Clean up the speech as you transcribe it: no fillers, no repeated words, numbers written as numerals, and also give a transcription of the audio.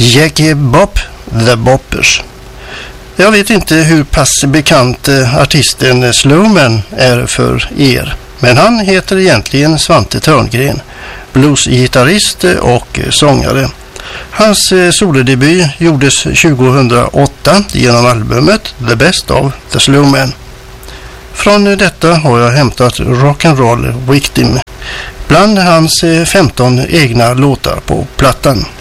Jackie Bopp, The Boppers. Jag vet inte hur pass bekant artisten Slowman är för er, men han heter egentligen Svante Törngren, bluesgitarrist och sångare. Hans solodebut gjordes 2008 genom albumet The Best of the Slowman. Från detta har jag hämtat Rock'n'Roll Victim, bland hans 15 egna låtar på plattan.